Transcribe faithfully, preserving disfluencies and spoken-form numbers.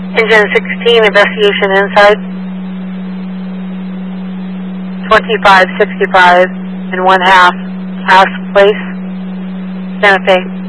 Engine sixteen, investigation inside. twenty-five sixty-five and one half, Cass Place, Santa Fe.